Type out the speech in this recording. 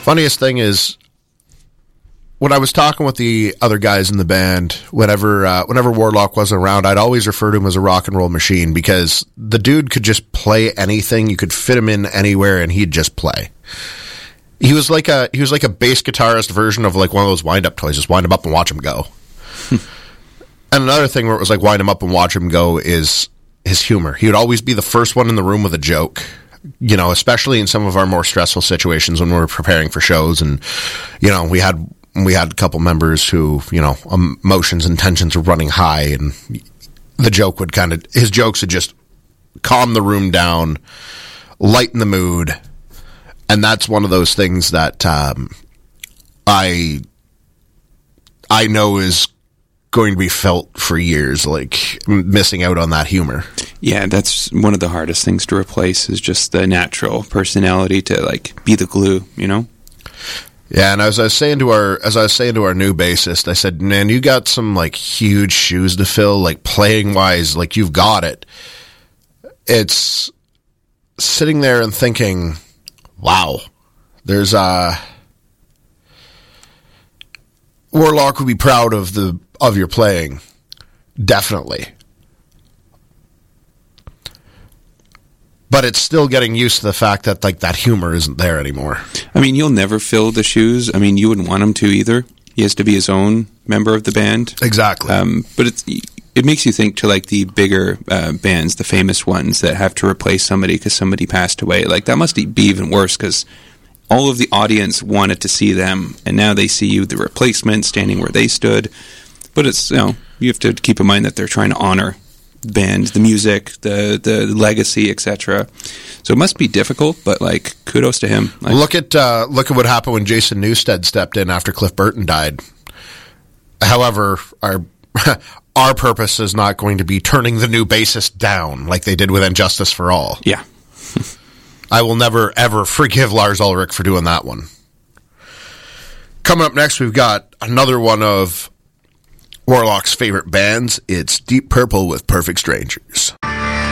Funniest thing is, when I was talking with the other guys in the band, whenever Warlock wasn't around, I'd always refer to him as a rock and roll machine because the dude could just play anything. You could fit him in anywhere, and he'd just play. He was like a bass guitarist version of like one of those wind up toys. Just wind him up and watch him go. And another thing where it was like wind him up and watch him go is his humor. He would always be the first one in the room with a joke. You know, especially in some of our more stressful situations when we were preparing for shows, and you know, we had a couple members who, you know, emotions and tensions were running high, and his jokes would just calm the room down, lighten the mood, and that's one of those things that I know is going to be felt for years, like missing out on that humor. Yeah, that's one of the hardest things to replace is just the natural personality to like be the glue, you know? Yeah, and as I was saying to our new bassist, I said, "Man, you got some like huge shoes to fill, like playing wise, like you've got it." It's sitting there and thinking, "Wow, there's Warlock would be proud of your playing, definitely." But it's still getting used to the fact that like that humor isn't there anymore. I mean, you'll never fill the shoes. I mean, you wouldn't want him to either. He has to be his own member of the band. Exactly. But it makes you think to like the bigger bands, the famous ones that have to replace somebody because somebody passed away. Like that must be even worse because all of the audience wanted to see them, and now they see you, the replacement, standing where they stood. But it's, you know, you have to keep in mind that they're trying to honor the band, the music, the legacy, etc. So it must be difficult, but like kudos to him. Like, look at what happened when Jason Newsted stepped in after Cliff Burton died. However, our purpose is not going to be turning the new bassist down like they did with Injustice for All. Yeah. I will never ever forgive Lars Ulrich for doing that one. Coming up next, we've got another one of Warlock's favorite bands. It's Deep Purple with Perfect Strangers.